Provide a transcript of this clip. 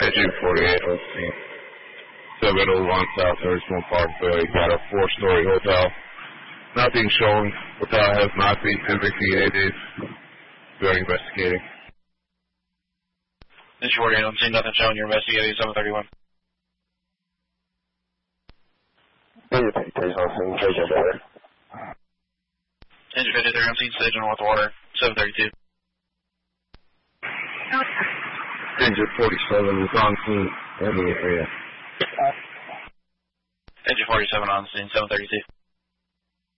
Engine 48 on scene. 701 South Richmond Parkway. Got a 4-story hotel. Nothing shown. Hotel has not been investigated. We're investigating. Engine 48 on scene. Nothing shown. You're investigating 731. Engine 53 on scene. Stage on water. Engine 53 on scene. Stage on water. 732. Engine 47 is on scene in the area. Engine 47 on scene, 732.